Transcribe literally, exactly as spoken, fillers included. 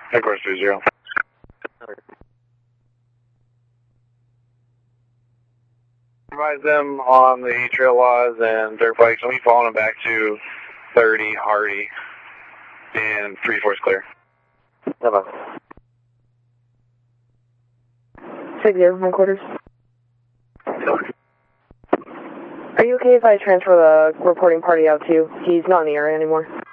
Headquarters two zero. Advise them on the trail laws and dirt bikes. I'll be following them back to thirty Hardy and three four is clear. Seven. Six zero, headquarters. Are you okay if I transfer the reporting party out too? He's not in the area anymore.